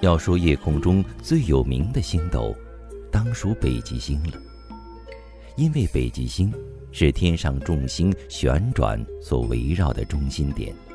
要说夜空中最有名的星斗，当属北极星了。因为北极星是天上众星旋转所围绕的中心点。